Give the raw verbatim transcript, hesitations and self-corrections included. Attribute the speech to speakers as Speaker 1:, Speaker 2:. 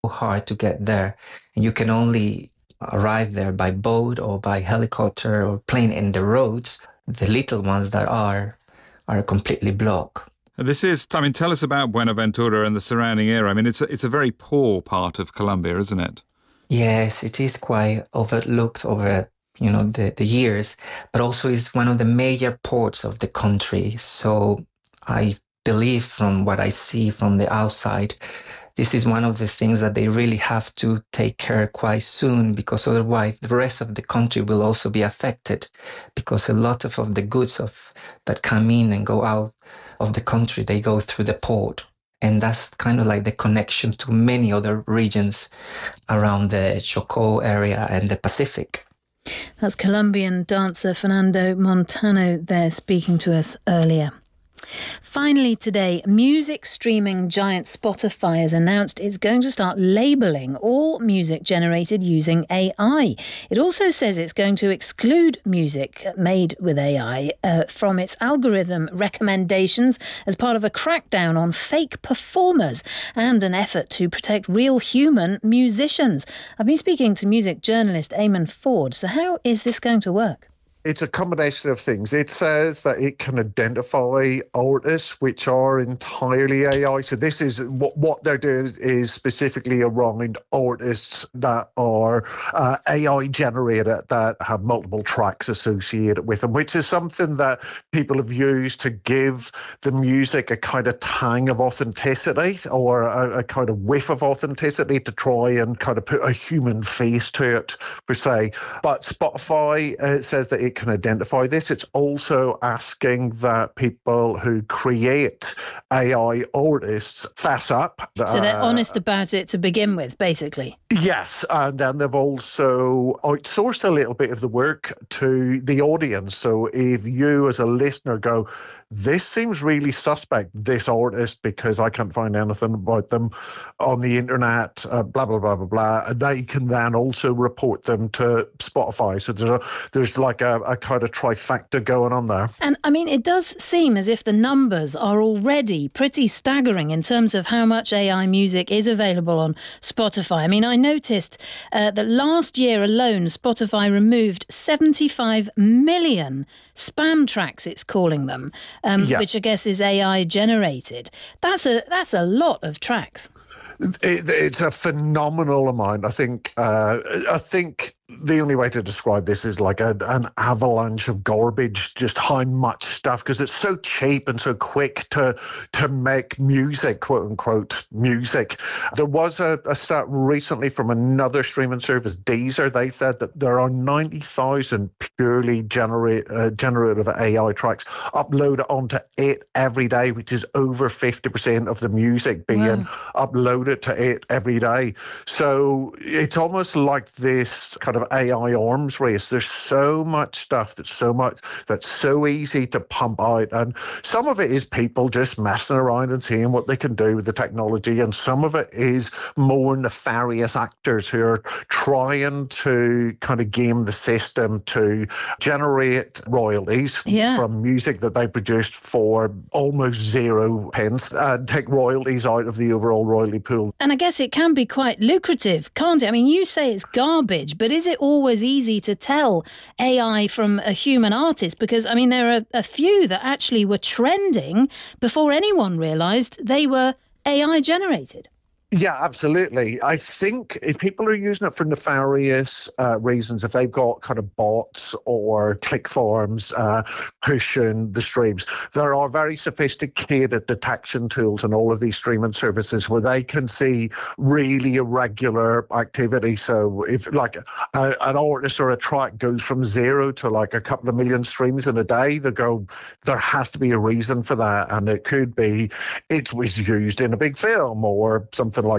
Speaker 1: hard to get there. And you can only arrive there by boat or by helicopter or plane in the roads. The little ones that are, are completely blocked.
Speaker 2: This is, I mean, tell us about Buenaventura and the surrounding area. I mean, it's a, it's a very poor part of Colombia, isn't it?
Speaker 1: Yes, it is quite overlooked over, you know, the, the years, but also is one of the major ports of the country. So I believe from what I see from the outside, this is one of the things that they really have to take care quite soon, because otherwise the rest of the country will also be affected, because a lot of, of the goods of that come in and go out of the country, they go through the port. And that's kind of like the connection to many other regions around the Chocó area and the Pacific.
Speaker 3: That's Colombian dancer Fernando Montano there speaking to us earlier. Finally today, music streaming giant Spotify has announced it's going to start labelling all music generated using A I. It also says it's going to exclude music made with A I uh, from its algorithm recommendations as part of a crackdown on fake performers and an effort to protect real human musicians. I've been speaking to music journalist Eamon Ford. So how is this going to work?
Speaker 4: It's a combination of things. It says that it can identify artists which are entirely A I. So this is what what they're doing is specifically around artists that are uh, A I generated, that have multiple tracks associated with them, which is something that people have used to give the music a kind of tang of authenticity, or a, a kind of whiff of authenticity, to try and kind of put a human face to it, per se. But Spotify uh, says that it can identify this. It's also asking that people who create A I artists fess up.
Speaker 3: So they're
Speaker 4: uh,
Speaker 3: honest about it to begin with, basically.
Speaker 4: Yes, and then they've also outsourced a little bit of the work to the audience. So if you as a listener go, this seems really suspect, this artist, because I can't find anything about them on the internet, uh, blah, blah, blah, blah, blah, they can then also report them to Spotify. So there's a, there's like a, a kind of trifecta going on there.
Speaker 3: And I mean, it does seem as if the numbers are already pretty staggering in terms of how much A I music is available on Spotify. I mean, I noticed uh, that last year alone, Spotify removed seventy-five million spam tracks, it's calling them, um, yeah. which I guess is A I generated. That's a that's a lot of tracks.
Speaker 4: It, it's a phenomenal amount. I think. Uh, I think. The only way to describe this is like a, an avalanche of garbage, just how much stuff, because it's so cheap and so quick to to make music, quote unquote, music. There was a, a stat recently from another streaming service, Deezer. They said that there are ninety thousand purely generate, uh, generative A I tracks uploaded onto it every day, which is over fifty percent of the music being wow. uploaded to it every day. So it's almost like this kind of A I arms race. There's so much stuff that's so much that's so easy to pump out, and some of it is people just messing around and seeing what they can do with the technology, and some of it is more nefarious actors who are trying to kind of game the system to generate royalties
Speaker 3: yeah.
Speaker 4: from music that they produced for almost zero pence, and take royalties out of the overall royalty pool.
Speaker 3: And I guess it can be quite lucrative, can't it? I mean, you say it's garbage, but is it always easy to tell A I from a human artist? Because, I mean, there are a few that actually were trending before anyone realised they were A I generated.
Speaker 4: Yeah, absolutely. I think if people are using it for nefarious uh, reasons, if they've got kind of bots or click farms uh, pushing the streams, there are very sophisticated detection tools in all of these streaming services where they can see really irregular activity. So if like a, an artist or a track goes from zero to like a couple of million streams in a day, they go, there has to be a reason for that. And it could be it was used in a big film or something